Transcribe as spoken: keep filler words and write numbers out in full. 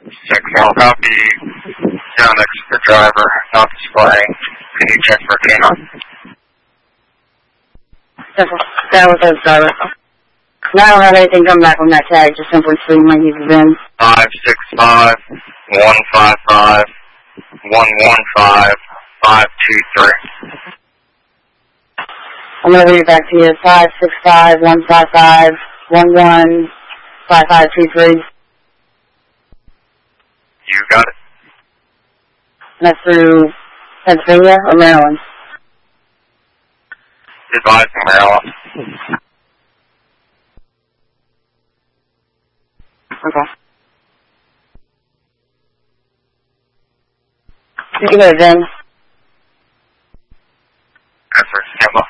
Six one copy. Down next to the driver, not displaying. Can you check for Kano? That was the driver. No, I don't have anything coming back from that tag, just simply seeing my user bin. Five six five one five five one one five five two three. I'm gonna read it back to you. Five six five one five five one one five five two three. You got it. And that's through Pennsylvania or Maryland? Advising Maryland. Okay. You can go then. Answer, stand by.